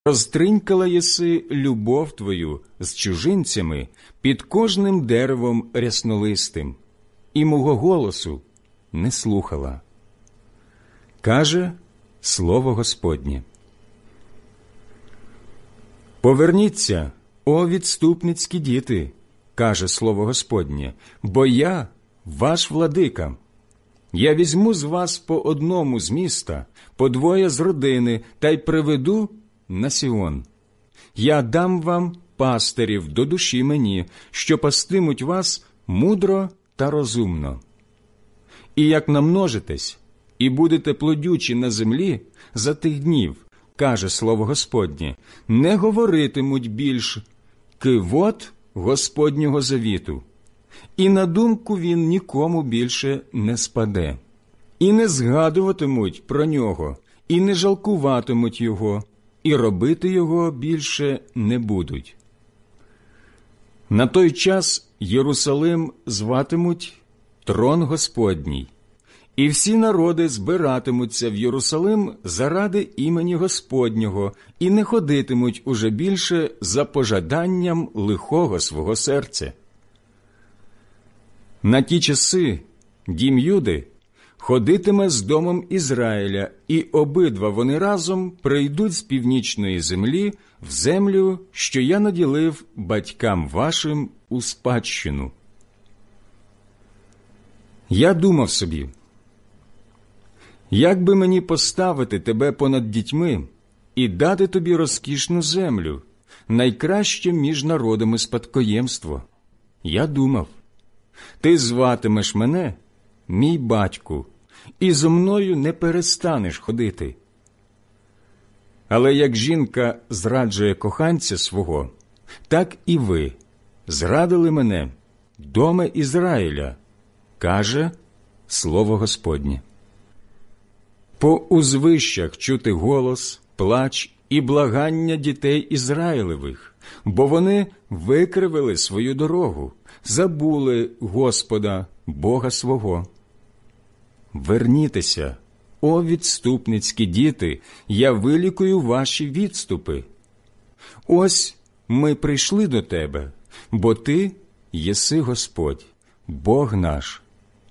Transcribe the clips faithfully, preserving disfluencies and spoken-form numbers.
Розтринькала єси любов твою з чужинцями під кожним деревом ряснолистим, і мого голосу не слухала. Каже слово Господнє. Поверніться, о відступницькі діти, каже слово Господнє, бо я ваш владика. Я візьму з вас по одному з міста, по двоє з родини, та й приведу на Сіон. Я дам вам пастирів до душі мені, що пастимуть вас мудро та розумно. І як намножитесь, і будете плодючі на землі за тих днів, каже слово Господнє, не говоритимуть більш кивот Господнього завіту, і на думку він нікому більше не спаде, і не згадуватимуть про нього, і не жалкуватимуть його, і робити його більше не будуть. На той час Єрусалим зватимуть трон Господній, і всі народи збиратимуться в Єрусалим заради імені Господнього і не ходитимуть уже більше за пожаданням лихого свого серця. На ті часи дім Юди ходитиме з домом Ізраїля, і обидва вони разом прийдуть з північної землі в землю, що я наділив батькам вашим у спадщину. Я думав собі, як би мені поставити тебе понад дітьми і дати тобі розкішну землю, найкраще між народами спадкоємство. Я думав, ти зватимеш мене, мій батьку, і зо мною не перестанеш ходити. Але як жінка зраджує коханця свого, так і ви зрадили мене, доме Ізраїля, каже слово Господнє. По узвищах чути голос, плач і благання дітей Ізраїлевих, бо вони викривили свою дорогу, забули Господа, Бога свого. Вернітеся, о відступницькі діти, я вилікую ваші відступи. Ось ми прийшли до тебе, бо ти єси Господь, Бог наш.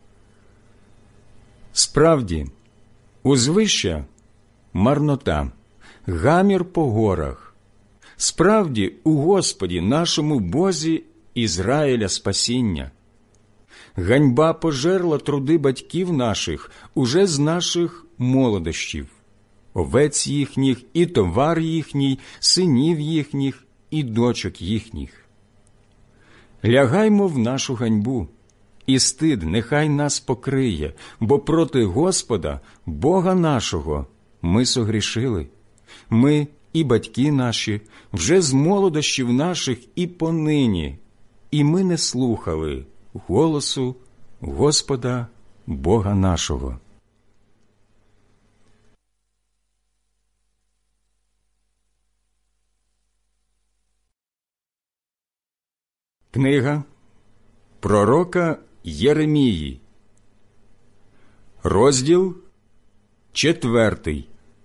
Справді, узвища – марнота, гамір по горах. Справді, у Господі, нашому Бозі, Ізраїля спасіння. Ганьба пожерла труди батьків наших уже з наших молодощів, овець їхніх і товар їхній, синів їхніх і дочок їхніх. Лягаймо в нашу ганьбу, і стид нехай нас покриє, бо проти Господа, Бога нашого, ми согрішили. Ми і батьки наші, вже з молодощів наших і понині, і ми не слухали голосу Господа, Бога нашого. Книга пророка Єремії, розділ четвертий.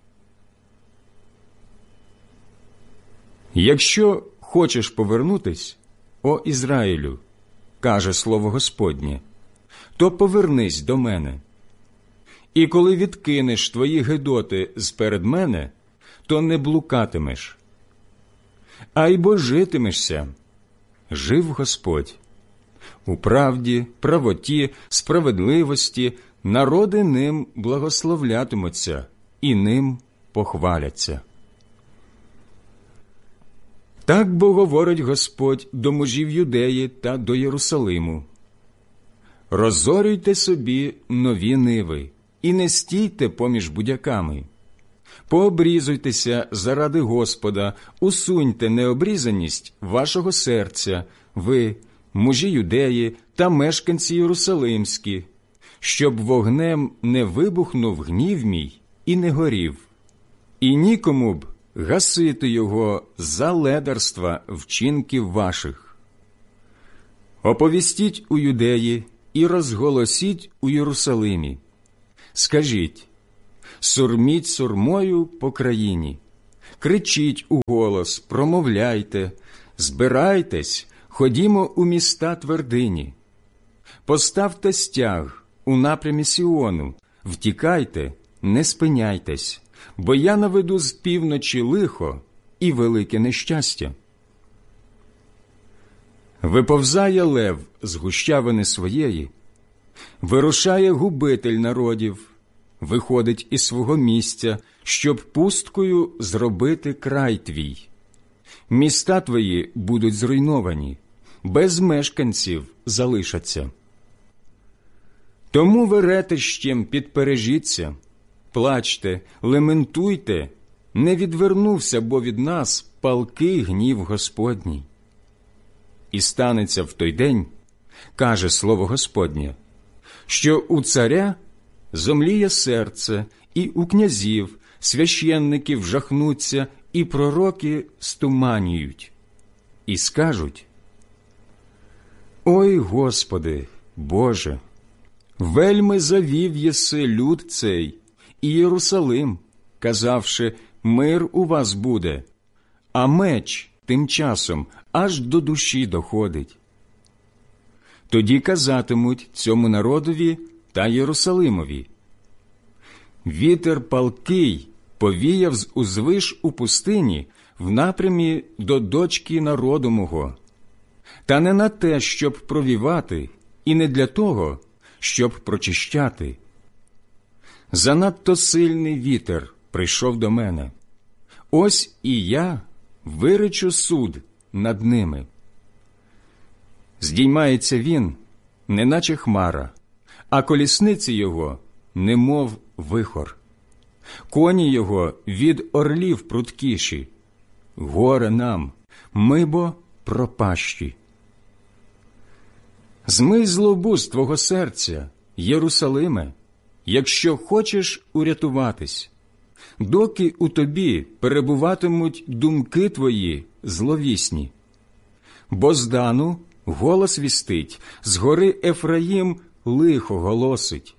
Якщо хочеш повернутись, о Ізраїлю, каже слово Господнє, то повернись до мене. І коли відкинеш твої гидоти зперед мене, то не блукатимеш. А й бо житимешся, жив Господь. У правді, правоті, справедливості народи ним благословлятимуться і ним похваляться. Так бо говорить Господь до мужів Юдеї та до Єрусалиму. Розорюйте собі нові ниви і не стійте поміж будяками. Пообрізуйтеся заради Господа, усуньте необрізаність вашого серця, ви, мужі Юдеї та мешканці Єрусалимські, щоб вогнем не вибухнув гнів мій і не горів, і нікому б гасити його за ледарства вчинків ваших. Оповістіть у Юдеї і розголосіть у Єрусалимі. Скажіть, сурміть сурмою по країні, кричіть у голос, промовляйте, збирайтесь, ходімо у міста твердині. Поставте стяг у напрямі Сіону, втікайте, не спиняйтесь, бо я наведу з півночі лихо і велике нещастя. Виповзає лев з гущавини своєї, вирушає губитель народів, виходить із свого місця, щоб пусткою зробити край твій. Міста твої будуть зруйновані, без мешканців залишаться. Тому ви ретищем підпережіться, плачте, лементуйте, не відвернувся бо від нас палкий гнів Господній. І станеться в той день, каже слово Господнє, що у царя зомліє серце, і у князів, священників жахнуться, і пророки стуманіють. І скажуть: «Ой, Господи, Боже, вельми завів єси люд цей і Єрусалим, казавши, мир у вас буде, а меч тим часом аж до душі доходить». Тоді казатимуть цьому народові та Єрусалимові: «Вітер палкий повіяв з узвиш у пустині в напрямі до дочки народу мого, та не на те, щоб провівати, і не для того, щоб прочищати. Занадто сильний вітер прийшов до мене. Ось і я виречу суд над ними. Здіймається він, неначе хмара, а колісниці його немов вихор. Коні його від орлів пруткіші. Горе нам, ми бо пропащі. Змий злобу з твого серця, Єрусалиме, якщо хочеш урятуватись, доки у тобі перебуватимуть думки твої зловісні. Бо з Дану голос вістить, з гори Ефраїм лихо голосить.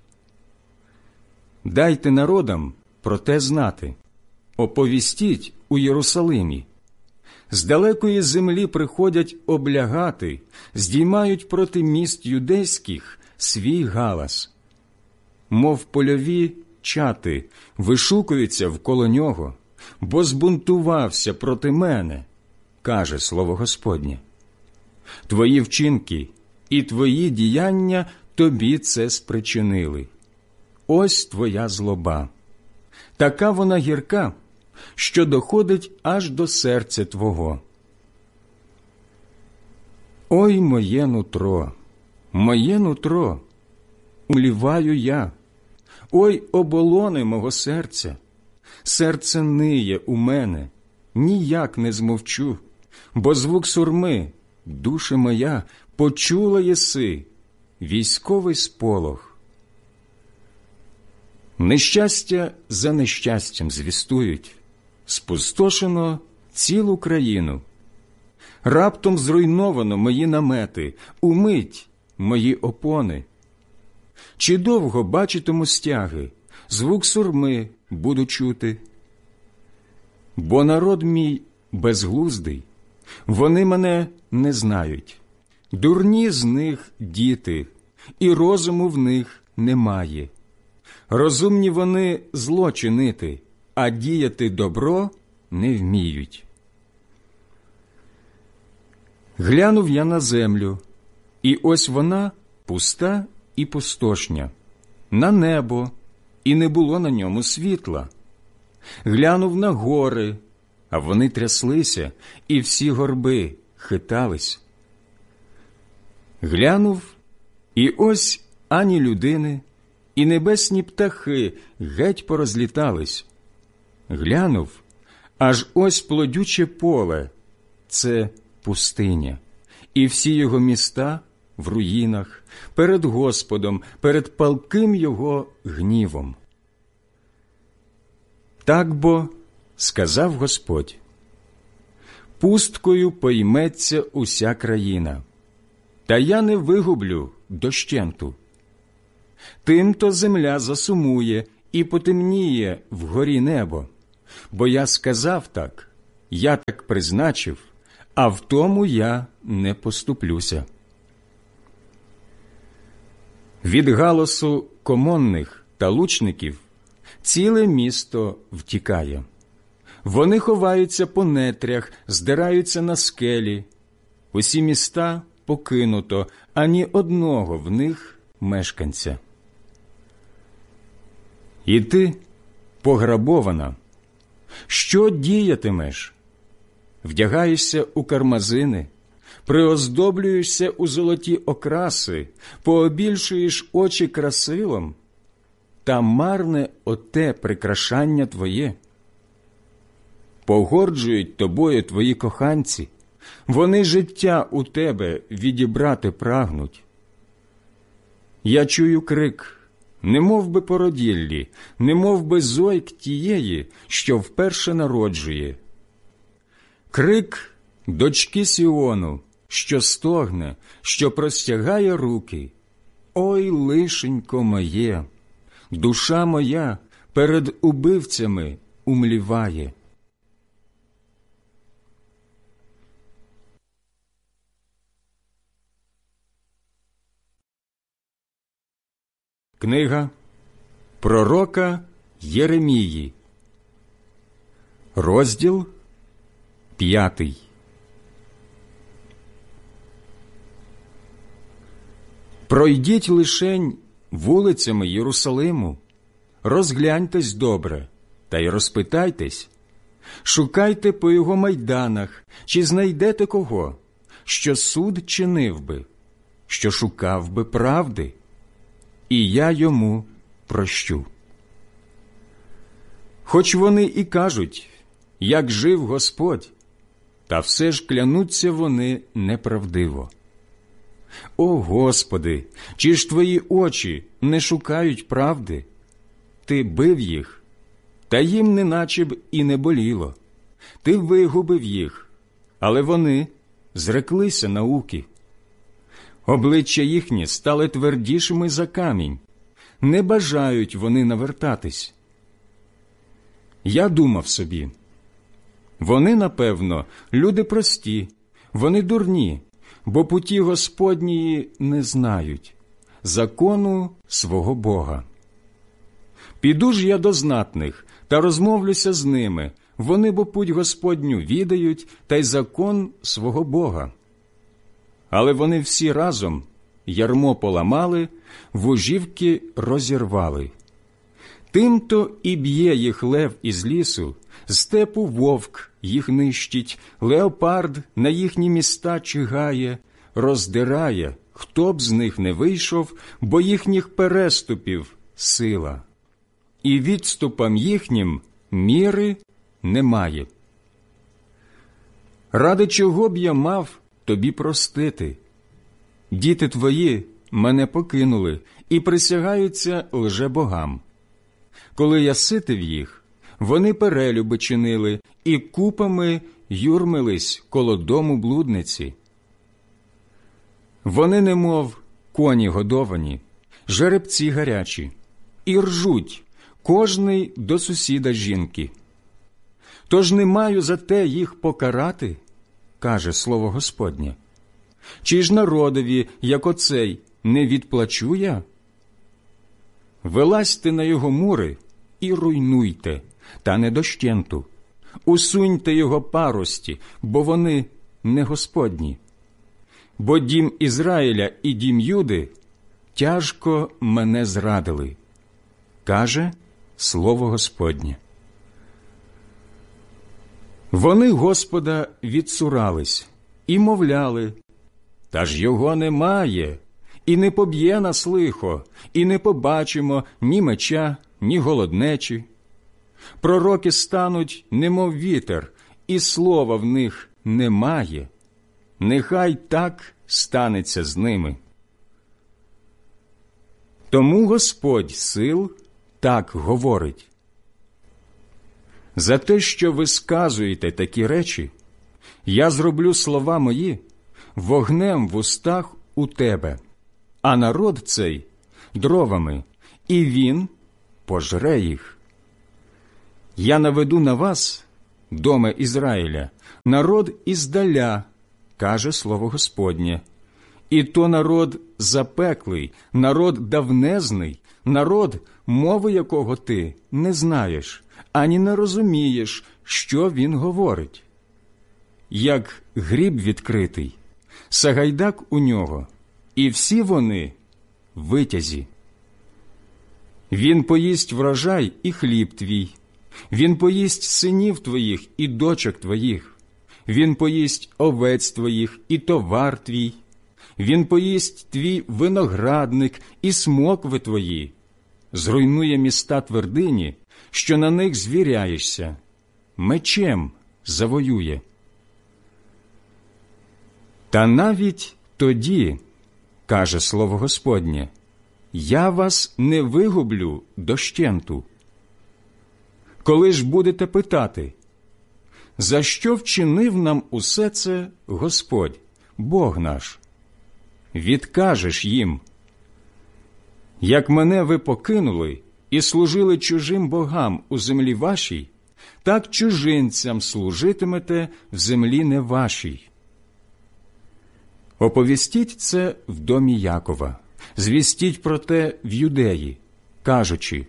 Дайте народам про те знати, оповістіть у Єрусалимі. З далекої землі приходять облягати, здіймають проти міст юдейських свій галас. Мов польові чати вишукуються вколо нього, бо збунтувався проти мене, каже слово Господнє. Твої вчинки і твої діяння тобі це спричинили. Ось твоя злоба. Така вона гірка, що доходить аж до серця твого. Ой, моє нутро, моє нутро, умліваю я. Ой, оболони мого серця, серце ниє у мене, ніяк не змовчу, бо звук сурми, душа моя, почула єси, військовий сполох. Нещастя за нещастям звістують, спустошено цілу країну. Раптом зруйновано мої намети, умить мої опони. Чи довго бачитиму стяги, звук сурми буду чути? Бо народ мій безглуздий, вони мене не знають. Дурні з них діти, і розуму в них немає. Розумні вони зло чинити, а діяти добро не вміють. Глянув я на землю, і ось вона пуста і пустошня, на небо, і не було на ньому світла. Глянув на гори, а вони тряслися, і всі горби хитались. Глянув, і ось ані людини, і небесні птахи геть порозлітались. Глянув, аж ось плодюче поле – це пустиня, і всі його міста в руїнах, перед Господом, перед палким його гнівом. Так бо, сказав Господь, пусткою пойметься уся країна, та я не вигублю дощенту. Тим-то земля засумує і потемніє вгорі небо, бо я сказав так, я так призначив, а в тому я не поступлюся. Від галасу комонних та лучників ціле місто втікає. Вони ховаються по нетрях, здираються на скелі. Усі міста покинуто, ані одного в них мешканця. І ти пограбована. Що діятимеш? Вдягаєшся у кармазини, приоздоблюєшся у золоті окраси, пообільшуєш очі красилом, та марне оте прикрашання твоє. Погорджують тобою твої коханці, вони життя у тебе відібрати прагнуть. Я чую крик, немов би породіллі, немов би зойк тієї, що вперше народжує. Крик дочки Сіону, що стогне, що простягає руки. Ой, лишенько моє, душа моя перед убивцями умліває. Книга пророка Єремії, розділ п'ятий. Пройдіть лишень вулицями Єрусалиму, розгляньтесь добре, та й розпитайтесь, шукайте по його майданах, чи знайдете кого, що суд чинив би, що шукав би правди, і я йому прощу. Хоч вони і кажуть, як жив Господь, та все ж клянуться вони неправдиво. О, Господи, чи ж твої очі не шукають правди? Ти бив їх, та їм неначе б і не боліло. Ти вигубив їх, але вони зреклися науки. Обличчя їхні стали твердішими за камінь, не бажають вони навертатись. Я думав собі, вони, напевно, люди прості, вони дурні, бо путі Господнії не знають, закону свого Бога. Піду ж я до знатних та розмовлюся з ними, вони бо путь Господню відають та й закон свого Бога. Але вони всі разом ярмо поламали, вожівки розірвали. Тимто і б'є їх лев із лісу, з степу вовк їх нищить, леопард на їхні міста чигає, роздирає, хто б з них не вийшов, бо їхніх переступів сила. І відступам їхнім міри немає. Ради чого б я мав тобі простити? Діти твої мене покинули і присягаються лжебогам. Коли я ситив їх, вони перелюби чинили і купами юрмились коло дому блудниці. Вони немов коні годовані, жеребці гарячі, і ржуть, кожний до сусіда жінки. Тож не маю за те їх покарати, каже слово Господнє. Чи ж народові, як оцей, не відплачу я? Вилазьте на його мури і руйнуйте, та не дощенту. Усуньте його парості, бо вони не Господні. Бо дім Ізраїля і дім Юди тяжко мене зрадили, каже слово Господнє. Вони Господа відсурались і мовляли, та ж його немає, і не поб'є нас лихо, і не побачимо ні меча, ні голоднечі. Пророки стануть, немов вітер, і слова в них немає. Нехай так станеться з ними. Тому Господь сил так говорить. За те, що ви сказуєте такі речі, я зроблю слова мої вогнем в устах у тебе, а народ цей дровами, і він пожре їх. Я наведу на вас, доме Ізраїля, народ іздаля, каже слово Господнє. І то народ запеклий, народ давнезний, народ, мови якого ти не знаєш, ані не розумієш, що він говорить. Як гріб відкритий, сагайдак у нього, і всі вони витязі. Він поїсть врожай і хліб твій, він поїсть синів твоїх і дочок твоїх, він поїсть овець твоїх і товар твій, він поїсть твій виноградник і смокви твої, зруйнує міста твердині, що на них звіряєшся, мечем завоює. Та навіть тоді, каже слово Господнє, я вас не вигублю дощенту. Коли ж будете питати, за що вчинив нам усе це Господь, Бог наш? Відкажеш їм, як мене ви покинули і служили чужим богам у землі вашій, так чужинцям служитимете в землі не вашій. Оповістіть це в домі Якова, звістіть про те в Юдеї, кажучи,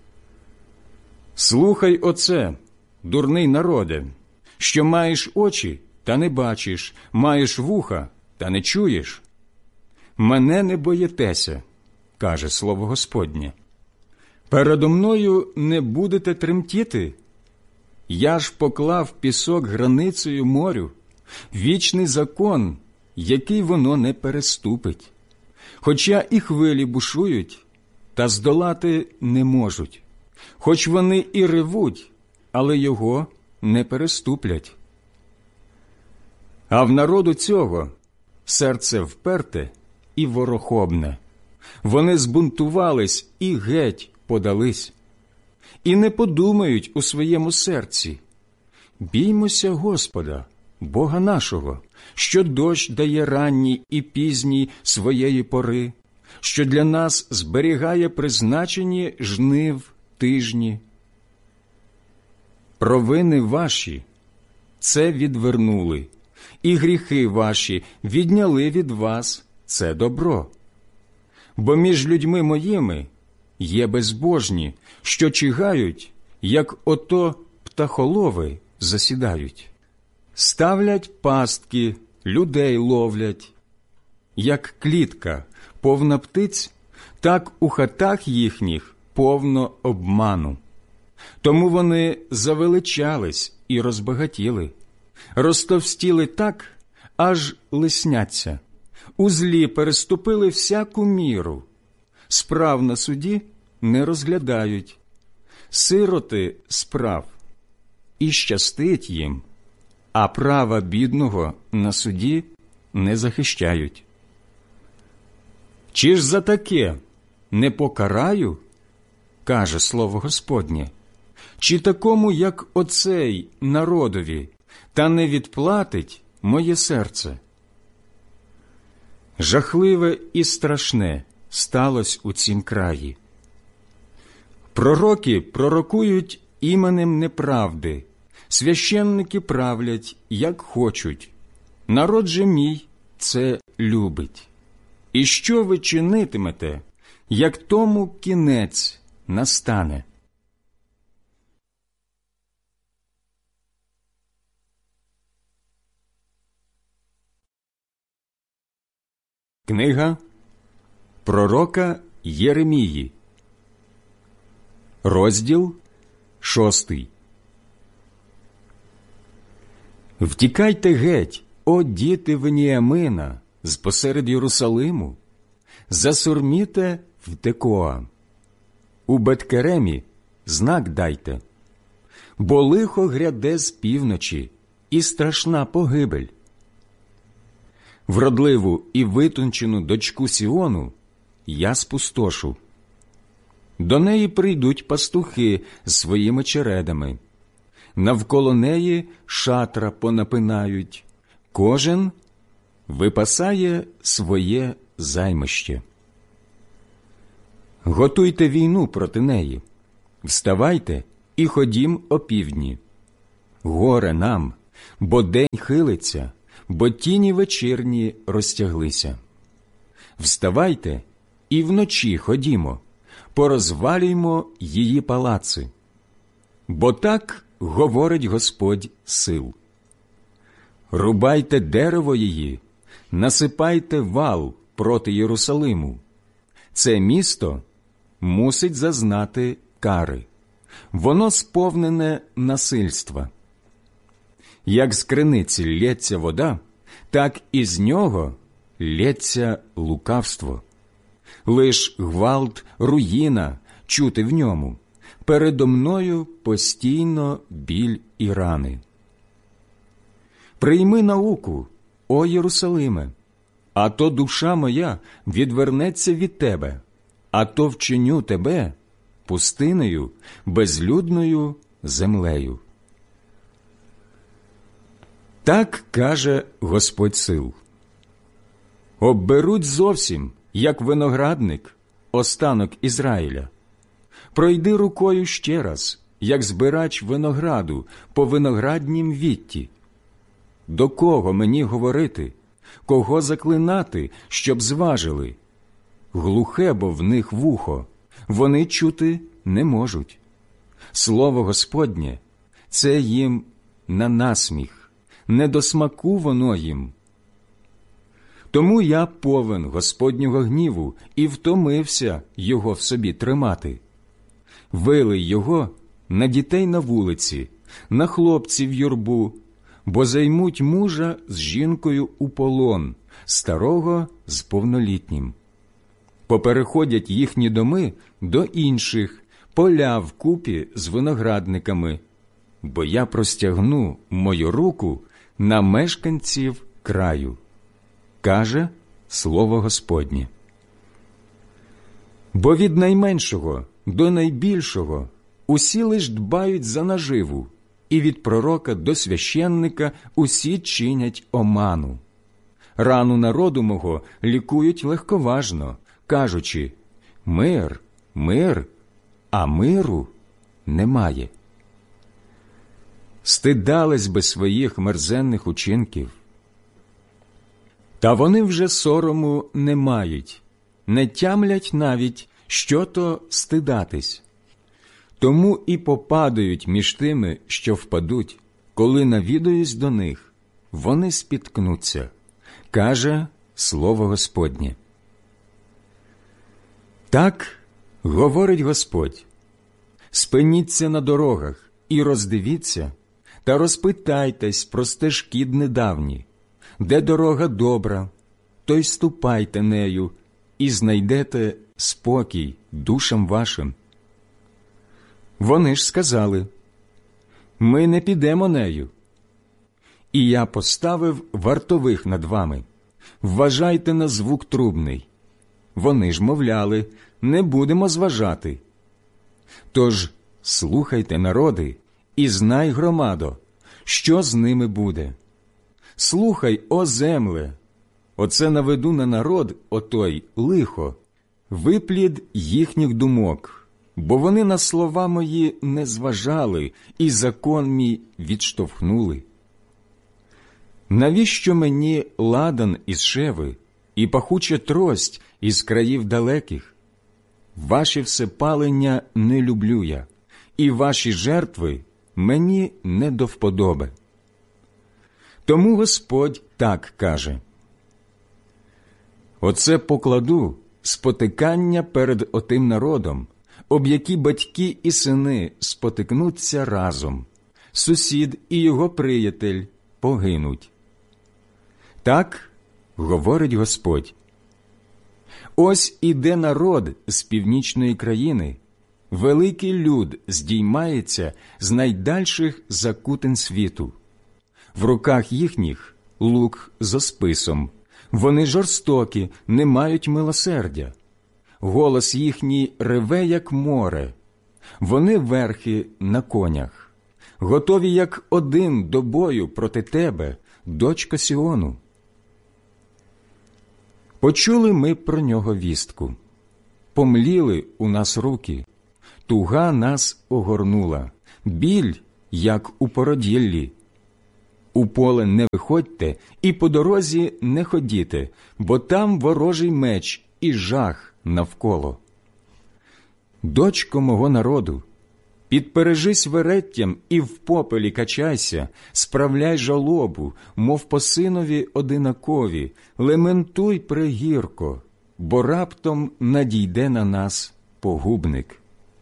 слухай оце, дурний народе, що маєш очі, та не бачиш, маєш вуха, та не чуєш. Мене не боїтеся, каже слово Господнє. Передо мною не будете тремтіти? Я ж поклав пісок границею морю, вічний закон, який воно не переступить. Хоча і хвилі бушують, та здолати не можуть. Хоч вони і ревуть, але його не переступлять. А в народу цього серце вперте і ворохобне. Вони збунтувались і геть подались. І не подумають у своєму серці, біймося Господа, Бога нашого, що дощ дає ранній і пізній своєї пори, що для нас зберігає призначені жнив тижні. Провини ваші це відвернули, і гріхи ваші відняли від вас це добро. Бо між людьми моїми є безбожні, що чигають, як ото птахолови засідають. Ставлять пастки, людей ловлять. Як клітка повна птиць, так у хатах їхніх повно обману. Тому вони завеличались і розбагатіли, розтовстіли так, аж лисняться, у злі переступили всяку міру, справ на суді не розглядають, сироти справ, і щастить їм, а права бідного на суді не захищають. Чи ж за таке не покараю, каже слово Господнє, чи такому, як оцей народові, та не відплатить моє серце? Жахливе і страшне сталося у цім краї. Пророки пророкують іменем неправди, священники правлять, як хочуть. Народ же мій це любить. І що ви чинитимете, як тому кінець настане? Книга пророка Єремії, розділ шостий. Втікайте геть, о діти Веніамина, з посеред Єрусалиму, засурміте в Текоа. У Беткеремі знак дайте, бо лихо гряде з півночі і страшна погибель. Вродливу і витончену дочку Сіону я спустошу. До неї прийдуть пастухи з своїми чередами. Навколо неї шатра понапинають. Кожен випасає своє займище. Готуйте війну проти неї. Вставайте і ходім опівдні. Горе нам, бо день хилиться, бо тіні вечірні розтяглися. Вставайте і вночі ходімо, порозвалюймо її палаци. Бо так говорить Господь сил. Рубайте дерево її, насипайте вал проти Єрусалиму. Це місто мусить зазнати кари. Воно сповнене насильства. Як з криниці лється вода, так і з нього лється лукавство. Лиш гвалт, руїна чути в ньому. Передо мною постійно біль і рани. Прийми науку, о Єрусалиме, а то душа моя відвернеться від тебе, а то вчиню тебе пустинею, безлюдною землею. Так каже Господь сил. Обберуть зовсім, як виноградник, останок Ізраїля. Пройди рукою ще раз, як збирач винограду по винограднім вітті. До кого мені говорити, кого заклинати, щоб зважили? Глухе, бо в них вухо, вони чути не можуть. Слово Господнє – це їм на насміх, не до смаку воно їм. Тому я повен Господнього гніву і втомився його в собі тримати. Вилий його на дітей на вулиці, на хлопців юрбу, бо займуть мужа з жінкою у полон, старого з повнолітнім. Попереходять їхні доми до інших, поля вкупі з виноградниками, бо я простягну мою руку на мешканців краю, каже слово Господнє. Бо від найменшого до найбільшого усі лиш дбають за наживу, і від пророка до священника усі чинять оману. Рану народу мого лікують легковажно, кажучи: мир, мир, а миру немає. Стидались би своїх мерзенних учинків. Та вони вже сорому не мають, не тямлять навіть, що то стидатись. Тому і попадають між тими, що впадуть, коли навідаюсь до них, вони спіткнуться, каже слово Господнє. Так говорить Господь: спиніться на дорогах і роздивіться, та розпитайтесь про стежки недавні, де дорога добра, то й ступайте нею, і знайдете спокій душам вашим. Вони ж сказали: ми не підемо нею. І я поставив вартових над вами, вважайте на звук трубний. Вони ж мовляли: не будемо зважати. Тож слухайте, народи, і знай, громадо, що з ними буде. Слухай, о земле, оце наведу на народ отой лихо, виплід їхніх думок, бо вони на слова мої не зважали і закон мій відштовхнули. Навіщо мені ладан із Шеви і пахуча трость із країв далеких? Ваші всепалення не люблю я, і ваші жертви мені не до вподоби. Тому Господь так каже: оце покладу спотикання перед отим народом, об які батьки і сини спотикнуться разом, сусід і його приятель погинуть. Так говорить Господь: ось іде народ з північної країни, великий люд здіймається з найдальших закутин світу. В руках їхніх лук зо списом, вони жорстокі, не мають милосердя. Голос їхній реве, як море, вони верхи на конях, готові, як один до бою проти тебе, дочка Сіону. Почули ми про нього вістку, помліли у нас руки, туга нас огорнула, біль, як у породіллі. У поле не виходьте і по дорозі не ходіте, бо там ворожий меч і жах навколо. Дочко мого народу, підпережись вереттям і в попелі качайся, справляй жалобу, мов по синові одинакові, лементуй прегірко, бо раптом надійде на нас погубник.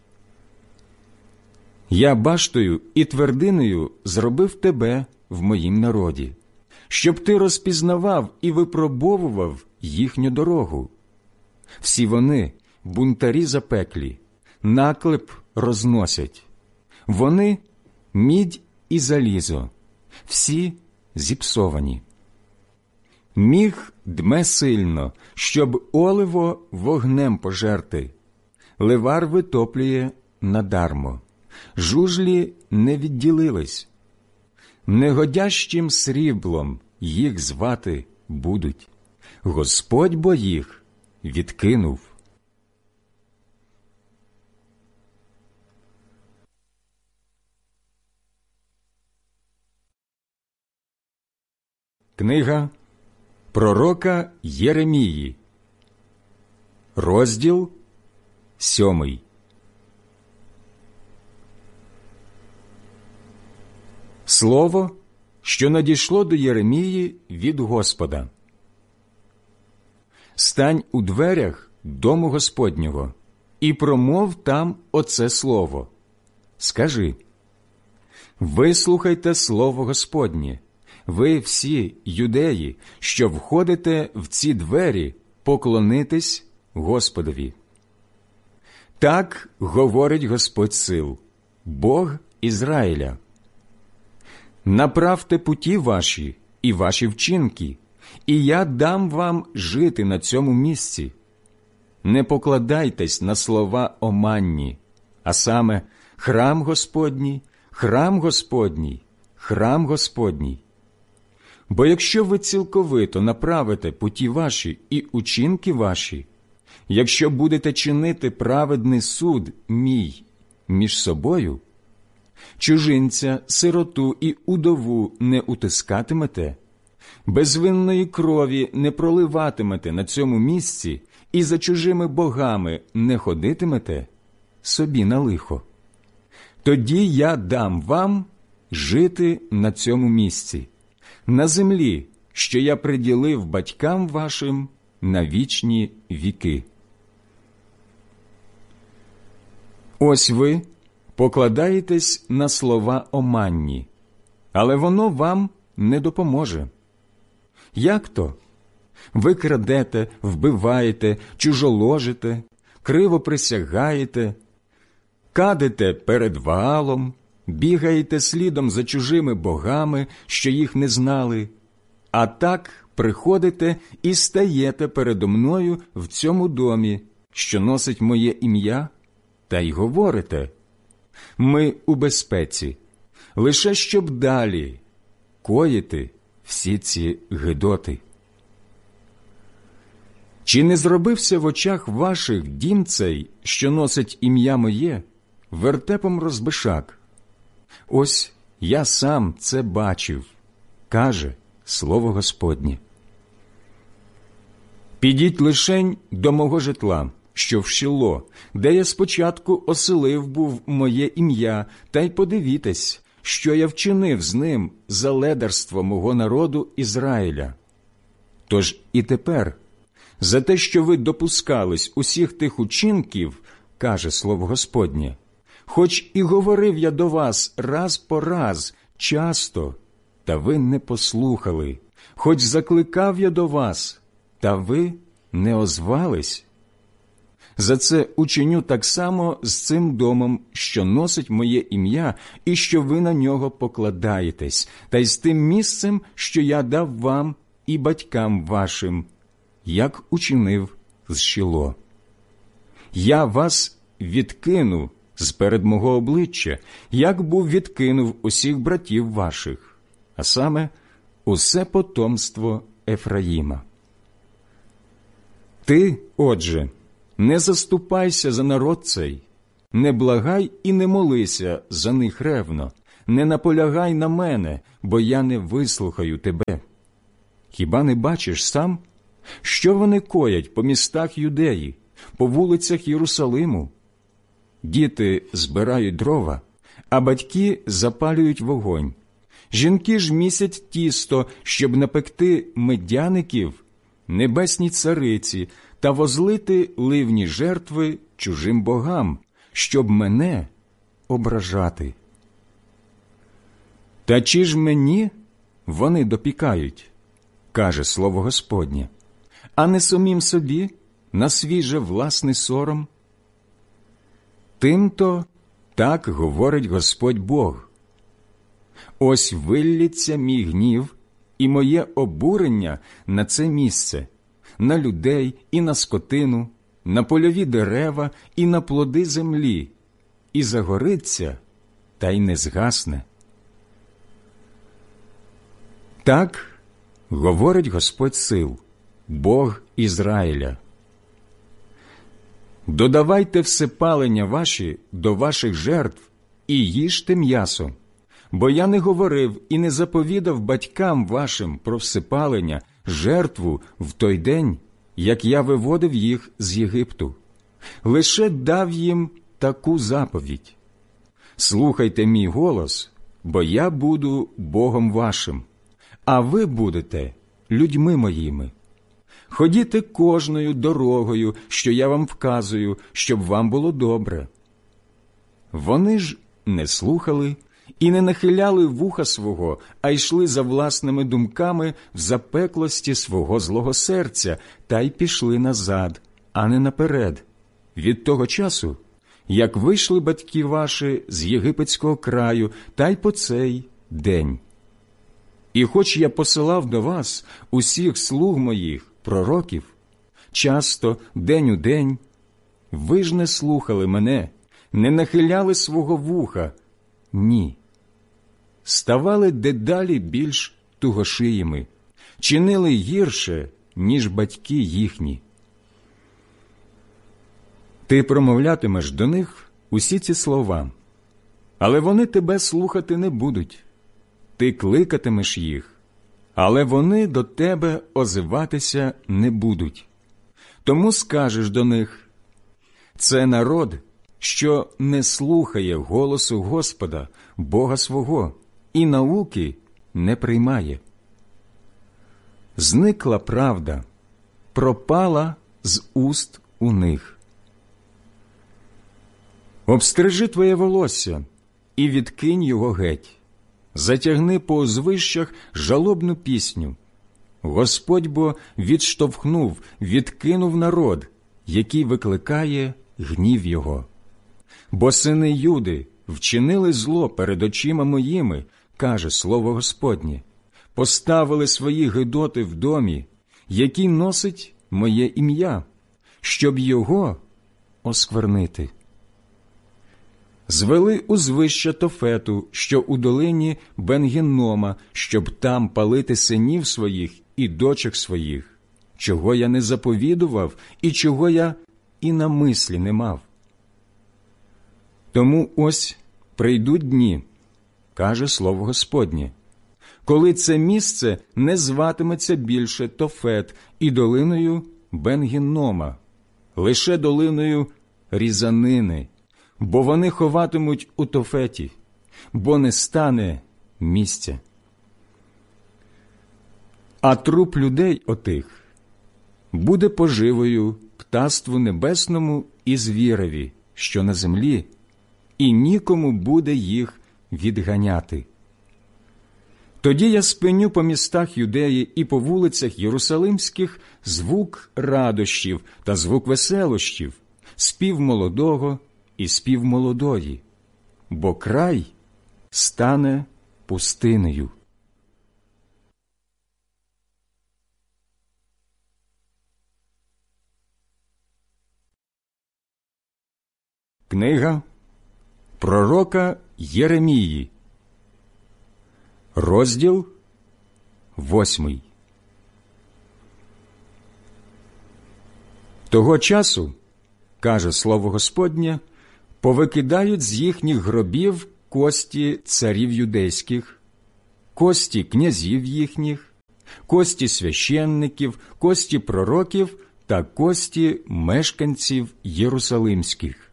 Я баштою і твердиною зробив тебе в моїм народі, щоб ти розпізнавав і випробовував їхню дорогу. Всі вони – бунтарі запеклі, наклеп розносять. Вони – мідь і залізо, всі зіпсовані. Міг дме сильно, щоб оливо вогнем пожерти. Ливар витоплює надармо, жужлі не відділились. Негодящим сріблом їх звати будуть. Господь бо їх відкинув. Книга пророка Єремії, розділ сьомий. Слово, що надійшло до Єремії від Господа. Стань у дверях дому Господнього і промов там оце слово. Скажи: вислухайте слово Господнє, ви всі юдеї, що входите в ці двері, поклонитесь Господові. Так говорить Господь сил, Бог Ізраїля. Направте путі ваші і ваші вчинки, і я дам вам жити на цьому місці. Не покладайтесь на слова оманні, а саме храм Господній, храм Господній, храм Господній. Бо якщо ви цілковито направите путі ваші і учинки ваші, якщо будете чинити праведний суд мій між собою, чужинця, сироту і удову не утискатимете, безвинної крові не проливатимете на цьому місці і за чужими богами не ходитимете, собі на лихо. Тоді я дам вам жити на цьому місці, на землі, що я приділив батькам вашим на вічні віки. Ось ви покладаєтесь на слова оманні, але воно вам не допоможе. Як то? Ви крадете, вбиваєте, чужоложите, криво присягаєте, кадите перед Ваалом, бігаєте слідом за чужими богами, що їх не знали, а так приходите і стаєте передо мною в цьому домі, що носить моє ім'я, та й говорите: ми у безпеці, лише щоб далі коїти всі ці гидоти. Чи не зробився в очах ваших дім цей, що носить ім'я моє, вертепом розбишак? Ось я сам це бачив, каже слово Господнє. Підіть лишень до мого житла, що в Шіло, де я спочатку оселив був моє ім'я, та й подивітесь, що я вчинив з ним за ледарство мого народу Ізраїля. Тож і тепер, за те, що ви допускались усіх тих учинків, каже слово Господнє, хоч і говорив я до вас раз по раз, часто, та ви не послухали, хоч закликав я до вас, та ви не озвались. За це учиню так само з цим домом, що носить моє ім'я, і що ви на нього покладаєтесь, та й з тим місцем, що я дав вам і батькам вашим, як учинив з Шіло. Я вас відкину з-перед мого обличчя, як був відкинув усіх братів ваших, а саме усе потомство Ефраїма. Ти, отже, не заступайся за народ цей, не благай і не молися за них ревно, не наполягай на мене, бо я не вислухаю тебе. Хіба не бачиш сам, що вони коять по містах Юдеї, по вулицях Єрусалиму? Діти збирають дрова, а батьки запалюють вогонь. Жінки ж місять тісто, щоб напекти медяників небесній цариці та возлити ливні жертви чужим богам, щоб мене ображати. Та чи ж мені вони допікають, каже слово Господнє, а не самим собі на свій же власний сором? Тим-то так говорить Господь Бог. Ось виллється мій гнів і моє обурення на це місце, на людей і на скотину, на польові дерева і на плоди землі, і загориться, та й не згасне. Так говорить Господь сил, Бог Ізраїля. Додавайте всепалення ваші до ваших жертв і їжте м'ясо, бо я не говорив і не заповідав батькам вашим про всепалення, жертву в той день, як я виводив їх з Єгипту. Лише дав їм таку заповідь. Слухайте мій голос, бо я буду Богом вашим, а ви будете людьми моїми. Ходіте кожною дорогою, що я вам вказую, щоб вам було добре. Вони ж не слухали і не нахиляли вуха свого, а йшли за власними думками в запеклості свого злого серця, та й пішли назад, а не наперед, від того часу, як вийшли батьки ваші з єгипетського краю, та й по цей день. І хоч я посилав до вас усіх слуг моїх, пророків, часто, день у день, ви ж не слухали мене, не нахиляли свого вуха, ні. Ставали дедалі більш тугошиїми, чинили гірше, ніж батьки їхні. Ти промовлятимеш до них усі ці слова, але вони тебе слухати не будуть. Ти кликатимеш їх, але вони до тебе озиватися не будуть. Тому скажеш до них: це народ, що не слухає голосу Господа, Бога свого, і науки не приймає. Зникла правда, пропала з уст у них. Обстрижи твоє волосся і відкинь його геть. Затягни по узвищах жалобну пісню. Господь бо відштовхнув, відкинув народ, який викликає гнів його. Бо сини Юди вчинили зло перед очима моїми, каже слово Господнє, поставили свої гидоти в домі, який носить моє ім'я, щоб його осквернити. Звели узвища Тофету, що у долині Бен-Гіннома, щоб там палити синів своїх і дочок своїх, чого я не заповідував і чого я і на мислі не мав. Тому ось прийдуть дні, каже слово Господнє, коли це місце не зватиметься більше Тофет і долиною Бен-Гіннома, лише долиною різанини, бо вони ховатимуть у Тофеті, бо не стане місця. А труп людей отих буде поживою птаству небесному і звірові, що на землі, і нікому буде їх відганяти. Тоді я спиню по містах Юдеї і по вулицях Єрусалимських звук радощів та звук веселощів, спів молодого і спів молодої, бо край стане пустинею. Книга пророка Єремії, розділ восьмий. Того часу, каже слово Господнє, Повикидають з їхніх гробів кості царів юдейських, кості князів їхніх, кості священників, кості пророків та кості мешканців єрусалимських.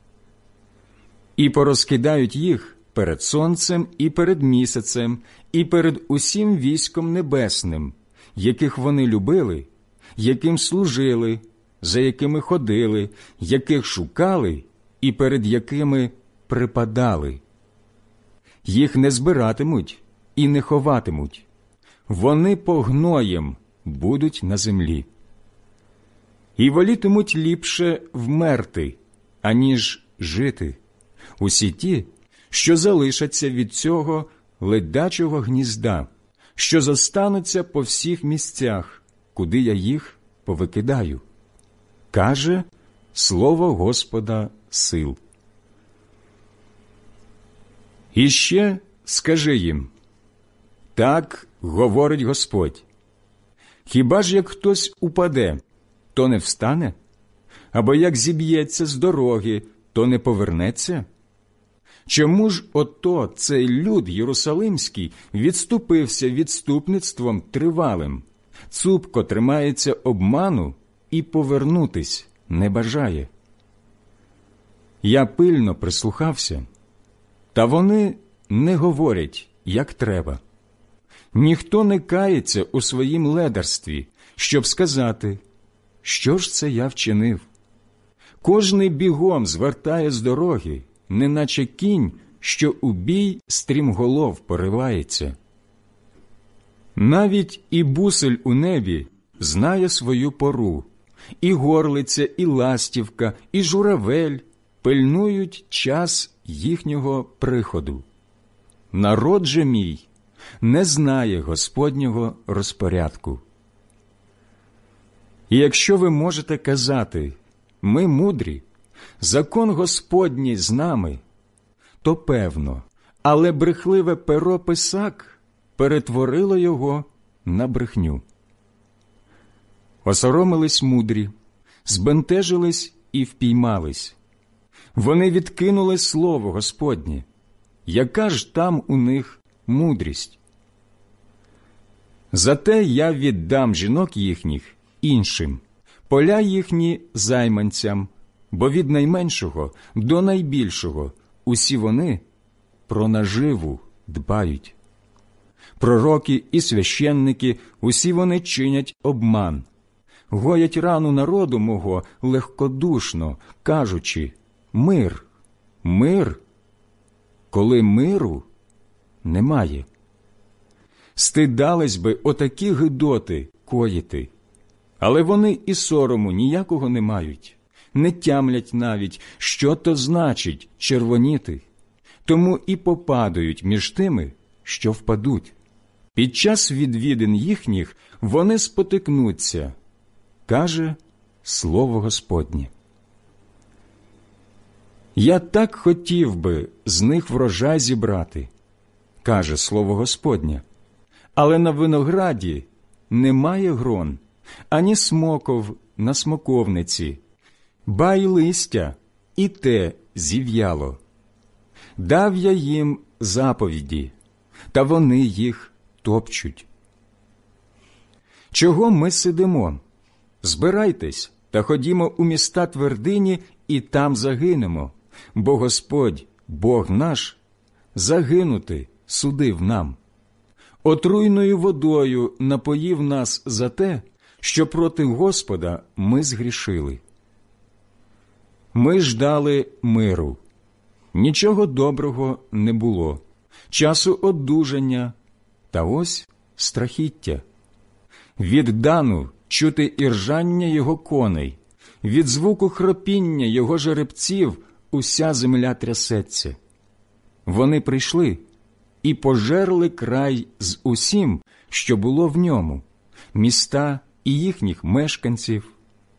І порозкидають їх перед сонцем і перед місяцем, і перед усім військом небесним, яких вони любили, яким служили, за якими ходили, яких шукали і перед якими припадали. Їх не збиратимуть і не ховатимуть. Вони погноєм будуть на землі. І волітимуть ліпше вмерти, аніж жити, усі ті, що залишаться від цього ледачого гнізда, що зостануться по всіх місцях, куди я їх повикидаю. Каже слово Господа сил. І ще скажи їм, так говорить Господь, хіба ж як хтось упаде, то не встане? Або як зіб'ється з дороги, то не повернеться? Чому ж ото цей люд єрусалимський відступився відступництвом тривалим, цупко тримається обману і повернутись не бажає? Я пильно прислухався, та вони не говорять, як треба. Ніхто не кається у своїм ледарстві, щоб сказати, що ж це я вчинив. Кожний бігом звертає з дороги, неначе кінь, що у бій стрімголов поривається. Навіть і бусель у небі знає свою пору, і горлиця, і ластівка, і журавель пильнують час їхнього приходу. Народ же мій не знає Господнього розпорядку. І якщо ви можете казати, ми мудрі, закон Господній з нами, то певно, але брехливе перо писак перетворило його на брехню. Осоромились мудрі, збентежились і впіймались. Вони відкинули слово Господнє. Яка ж там у них мудрість? Зате я віддам жінок їхніх іншим, поля їхні займанцям, бо від найменшого до найбільшого усі вони про наживу дбають. Пророки і священники, усі вони чинять обман, гоять рану народу мого легкодушно, кажучи, мир, мир, коли миру немає. Стидались би отакі гидоти коїти, але вони і сорому ніякого не мають, не тямлять навіть, що то значить червоніти, тому і попадають між тими, що впадуть. Під час відвідин їхніх вони спотикнуться, каже слово Господнє. Я так хотів би з них врожай зібрати, каже слово Господнє, але на винограді немає грон, ані смоков на смоковниці, ба й листя, і те зів'яло. Дав я їм заповіді, та вони їх топчуть. Чого ми сидимо? Збирайтесь та ходімо у міста твердині, і там загинемо, бо Господь, Бог наш, загинути судив нам. Отруйною водою напоїв нас за те, що проти Господа ми згрішили. Ми ждали миру. Нічого доброго не було, часу одужання, та ось страхіття. Від Дану чути іржання його коней, від звуку хропіння його жеребців уся земля трясеться. Вони прийшли і пожерли край з усім, що було в ньому, міста і їхніх мешканців.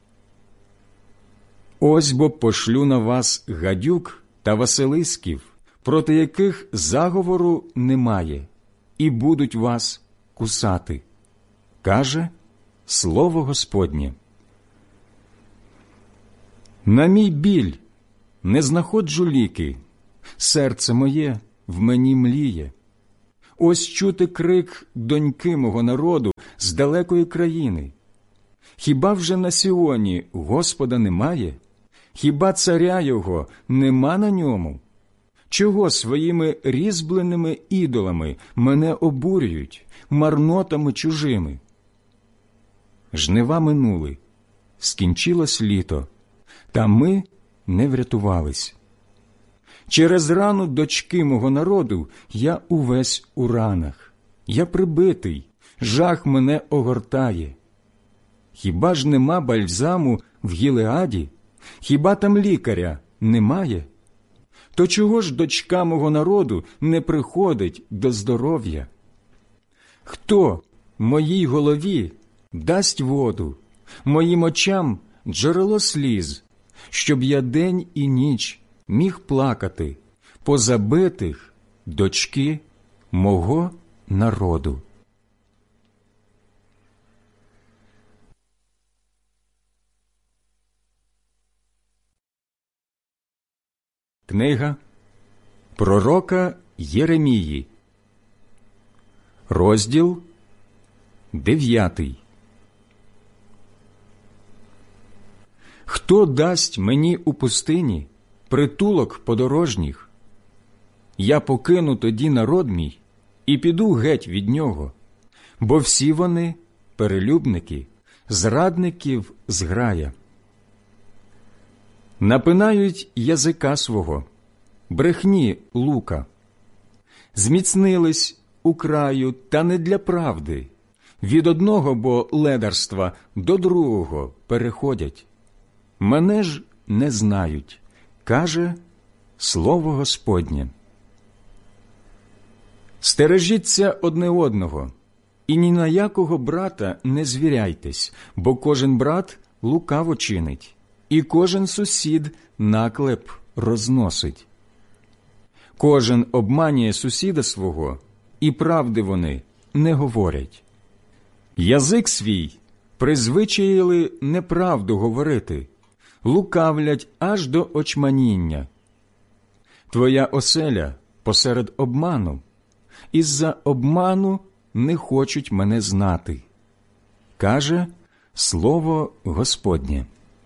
Ось бо пошлю на вас гадюк та василисків, проти яких заговору немає, і будуть вас кусати, каже слово Господнє. На мій біль не знаходжу ліки, серце моє в мені мліє. Ось чути крик доньки мого народу з далекої країни. Хіба вже на Сіоні Господа немає? Хіба царя його нема на ньому? Чого своїми різьбленими ідолами мене обурюють, марнотами чужими? Жнива минули, скінчилось літо, та ми не врятувались. Через рану дочки мого народу я увесь у ранах. Я прибитий, жах мене огортає. Хіба ж нема бальзаму в Гілеаді? Хіба там лікаря немає? То чого ж дочка мого народу не приходить до здоров'я? Хто моїй голові дасть воду, моїм очам джерело сліз, щоб я день і ніч міг плакати по забитих дочки мого народу? Книга пророка Єремії, розділ дев'ятий. Хто дасть мені у пустині притулок подорожніх? Я покину тоді народ мій і піду геть від нього, бо всі вони перелюбники, зрадників зграя. Напинають язика свого, брехні лука. Зміцнились у краю, та не для правди. Від одного бо ледарства до другого переходять. Мене ж не знають, каже слово Господнє. Стережіться одне одного, і ні на якого брата не звіряйтесь, бо кожен брат лукаво чинить, і кожен сусід наклеп розносить. Кожен обманює сусіда свого, і правди вони не говорять. Язик свій призвичаїли неправду говорити, лукавлять аж до очманіння. Твоя оселя посеред обману, із-за обману не хочуть мене знати, каже слово Господнє.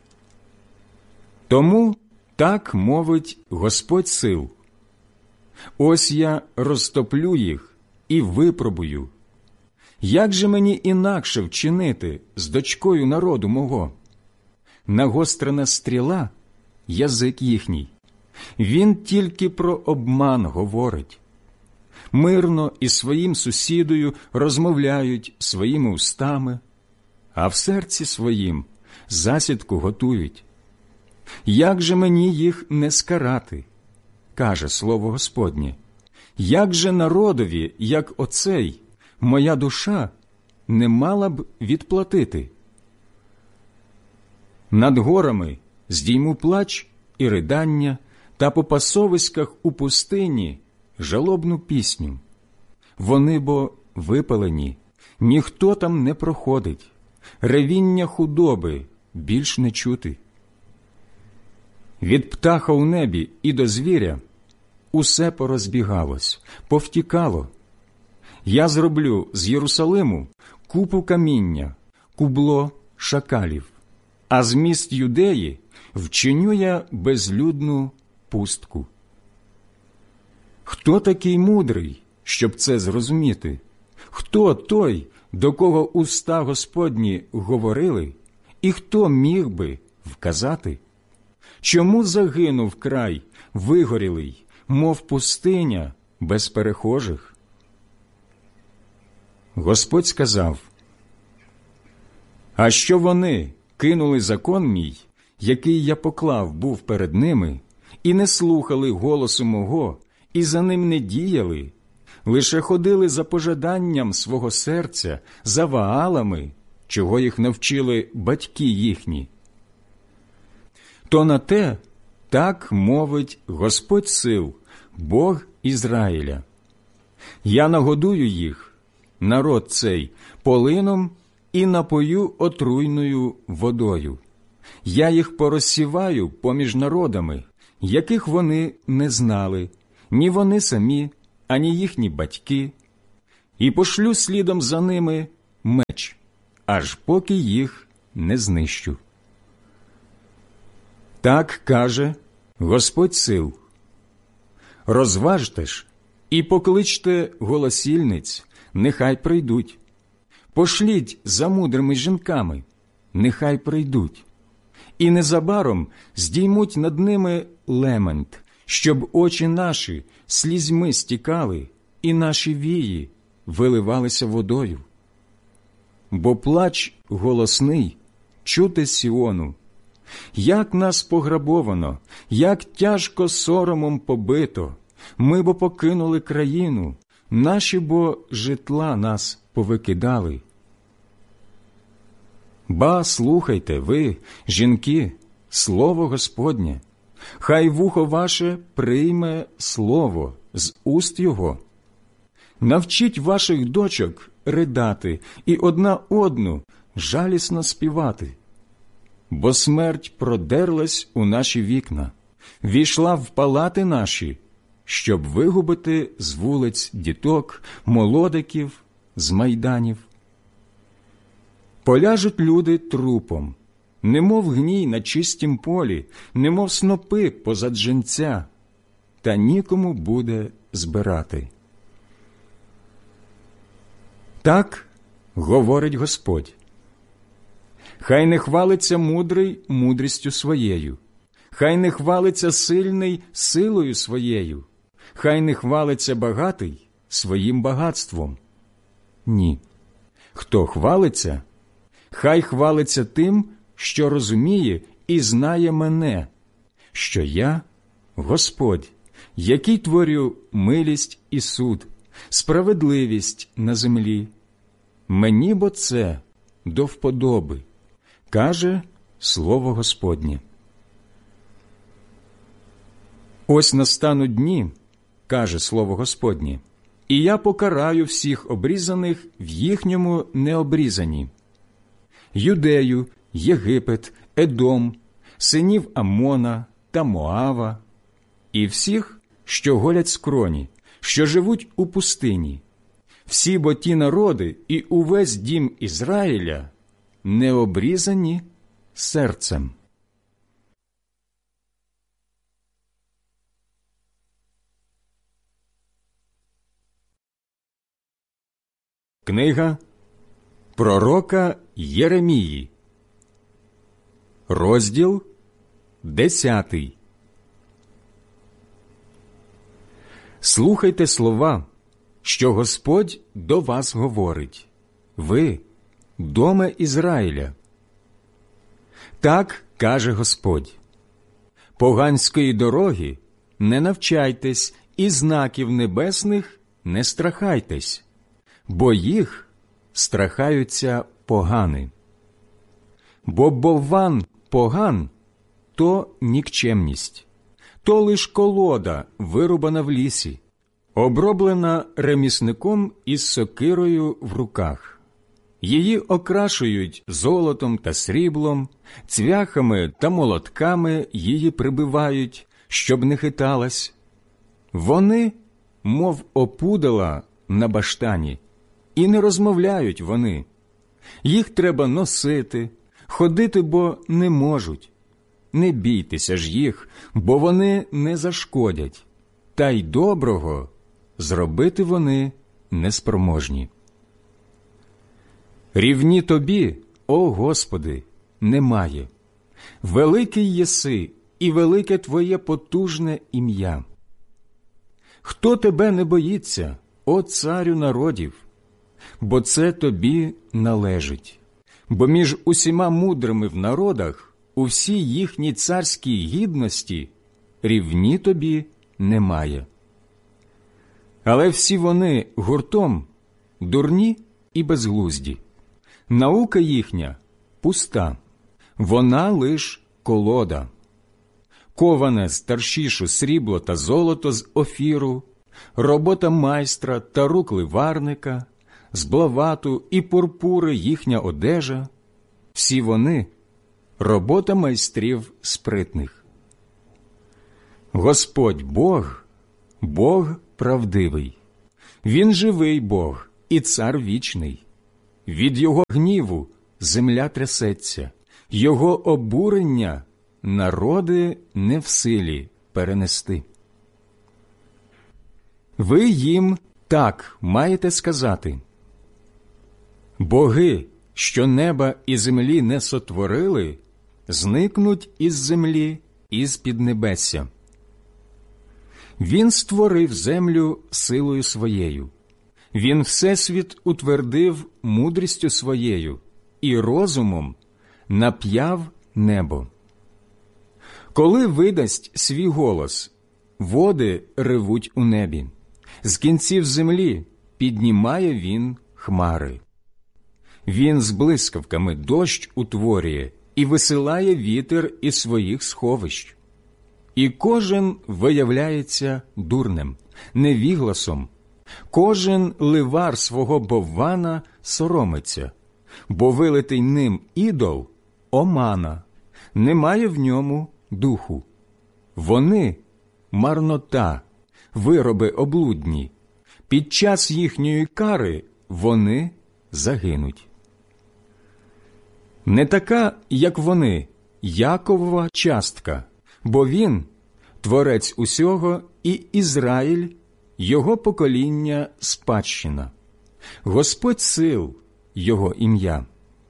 Тому так мовить Господь сил. Ось я розтоплю їх і випробую. Як же мені інакше вчинити з дочкою народу мого? Нагострена стріла – язик їхній. Він тільки про обман говорить. Мирно із своїм сусідою розмовляють своїми устами, а в серці своїм засідку готують. Як же мені їх не скарати, каже слово Господнє. Як же народові, як оцей, моя душа не мала б відплатити? Над горами здійму плач і ридання, та по пасовиськах у пустині жалобну пісню. Вони бо випалені, ніхто там не проходить, ревіння худоби більш не чути. Від птаха у небі і до звіря усе порозбігалось, повтікало. Я зроблю з Єрусалиму купу каміння, кубло шакалів, а з міст Юдеї вчиню я безлюдну пустку. Хто такий мудрий, щоб це зрозуміти? Хто той, до кого уста Господні говорили, і хто міг би вказати? Чому загинув край вигорілий, мов пустиня без перехожих? Господь сказав: а що вони кинули закон мій, який я поклав був перед ними, і не слухали голосу мого, і за ним не діяли, лише ходили за пожаданням свого серця, за ваалами, чого їх навчили батьки їхні. То на те так мовить Господь сил, Бог Ізраїля. Я нагодую їх, народ цей, полином і напою отруйною водою. Я їх порозсіваю поміж народами, яких вони не знали, ні вони самі, ані їхні батьки, і пошлю слідом за ними меч, аж поки їх не знищу. Так каже Господь сил. Розважте ж і покличте голосільниць, нехай прийдуть. Пошліть за мудрими жінками, нехай прийдуть. І незабаром здіймуть над ними лемент, щоб очі наші слізьми стікали, і наші вії виливалися водою. Бо плач голосний чути з Сіону. Як нас пограбовано, як тяжко соромом побито, ми бо покинули країну, наші бо житла нас повикидали. Ба, слухайте ви, жінки, слово Господнє, хай вухо ваше прийме слово з уст його. Навчіть ваших дочок ридати і одна одну жалісно співати. Бо смерть продерлась у наші вікна, війшла в палати наші, щоб вигубити з вулиць діток, молодиків, з майданів. Поляжуть люди трупом, немов гній на чистім полі, немов снопи позад женця, та нікому буде збирати. Так говорить Господь. Хай не хвалиться мудрий мудрістю своєю, хай не хвалиться сильний силою своєю, хай не хвалиться багатий своїм багатством. Ні. Хто хвалиться, хай хвалиться тим, що розуміє і знає мене, що я – Господь, який творю милість і суд, справедливість на землі. Мені бо це до вподоби, каже слово Господнє. Ось настануть дні, каже слово Господнє, і я покараю всіх обрізаних в їхньому необрізанні. Юдею, Єгипет, Едом, синів Амона та Моава, і всіх, що голять скроні, що живуть у пустині. Всі бо ті народи і увесь дім Ізраїля не обрізані серцем. Книга пророка Єремії, розділ десятий. Слухайте слова, що Господь до вас говорить, ви, доме Ізраїля. Так каже Господь: поганської дороги не навчайтесь, і знаків небесних не страхайтесь, бо їх страхаються погани. Бо болван поган – то нікчемність, то лиш колода, вирубана в лісі, оброблена ремісником із сокирою в руках. Її окрашують золотом та сріблом, цвяхами та молотками її прибивають, щоб не хиталась. Вони, мов опудала на баштані, і не розмовляють вони. Їх треба носити, ходити, бо не можуть. Не бійтеся ж їх, бо вони не зашкодять, та й доброго зробити вони неспроможні. Рівні тобі, о Господи, немає. Великий єси, і велике Твоє потужне ім'я. Хто тебе не боїться, о царю народів? Бо це тобі належить. Бо між усіма мудрими в народах, у всій їхній царській гідності, рівні тобі немає. Але всі вони гуртом дурні і безглузді. Наука їхня пуста, вона лиш колода. Коване з таршішу срібло та золото з офіру, робота майстра та рук ливарника, з блавату і пурпури їхня одежа, всі вони – робота майстрів спритних. Господь Бог – Бог правдивий. Він живий Бог і цар вічний. Від Його гніву земля трясеться, Його обурення народи не в силі перенести. Ви їм так маєте сказати: боги, що неба і землі не сотворили, зникнуть із землі і з піднебесся. Він створив землю силою своєю. Він всесвіт утвердив мудрістю своєю і розумом нап'яв небо. Коли видасть свій голос, води ревуть у небі. З кінців землі піднімає він хмари. Він з блискавками дощ утворює і висилає вітер із своїх сховищ. І кожен виявляється дурнем, невігласом. Кожен ливар свого боввана соромиться, бо вилитий ним ідол – омана, немає в ньому духу. Вони – марнота, вироби облудні. Під час їхньої кари вони загинуть. Не така, як вони, Яковова частка, бо він – творець усього, і Ізраїль – його покоління спадщина. Господь сил – його ім'я.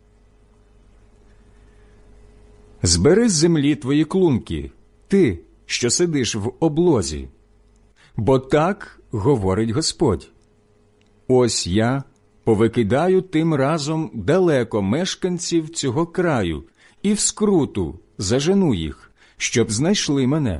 Збери з землі твої клунки, ти, що сидиш в облозі, бо так говорить Господь. Ось я повикидаю тим разом далеко мешканців цього краю і в скруту зажену їх, щоб знайшли мене.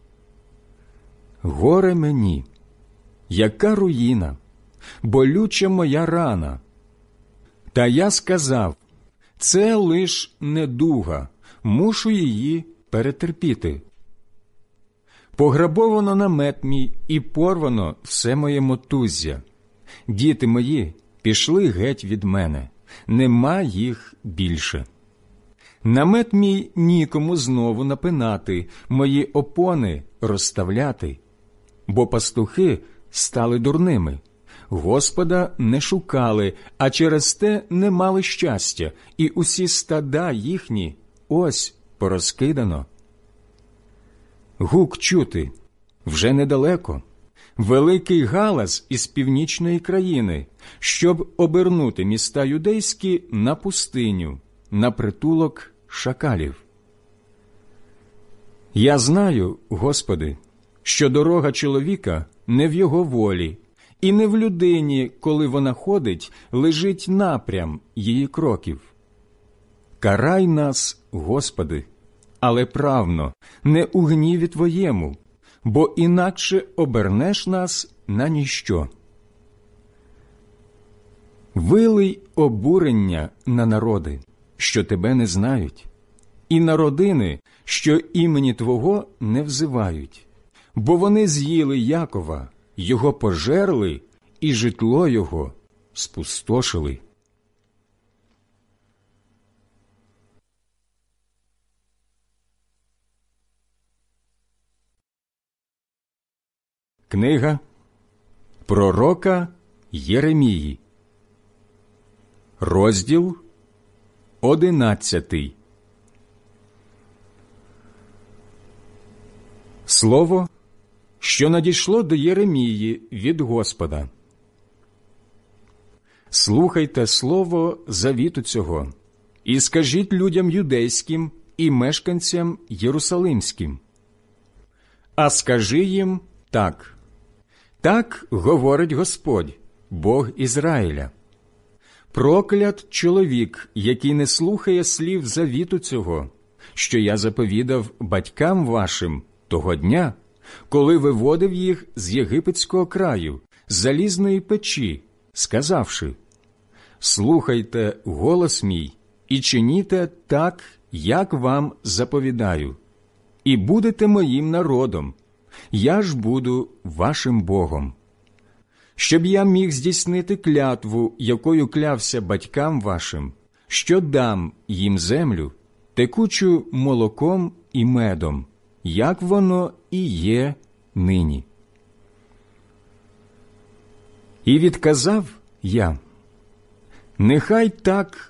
Горе мені, яка руїна, болюча моя рана. Та я сказав, це лиш недуга, мушу її перетерпіти. Пограбовано намет мій і порвано все моє мотуззя. Діти мої пішли геть від мене, нема їх більше. Намет мій нікому знову напинати, мої опони розставляти. Бо пастухи стали дурними, Господа не шукали, а через те не мали щастя, і усі стада їхні ось порозкидано. Гук чути, вже недалеко, великий галас із північної країни, щоб обернути міста юдейські на пустиню, на притулок шакалів. Я знаю, Господи, що дорога чоловіка не в його волі, і не в людині, коли вона ходить, лежить напрям її кроків. Карай нас, Господи, але правно, не у гніві Твоєму, бо інакше обернеш нас на ніщо. Вилий обурення на народи, що Тебе не знають, і на родини, що імені Твого не взивають, бо вони з'їли Якова, його пожерли, і житло його спустошили. Книга пророка Єремії, розділ одинадцятий. Слово, що надійшло до Єремії від Господа. Слухайте слово завіту цього, і скажіть людям юдейським і мешканцям єрусалимським. А скажи їм так. Так говорить Господь, Бог Ізраїля. Проклят чоловік, який не слухає слів завіту цього, що я заповідав батькам вашим того дня, коли виводив їх з єгипетського краю, з залізної печі, сказавши: «Слухайте голос мій і чиніте так, як вам заповідаю, і будете моїм народом, я ж буду вашим Богом. Щоб я міг здійснити клятву, якою клявся батькам вашим, що дам їм землю, текучу молоком і медом, як воно і є нині. І відказав я: нехай так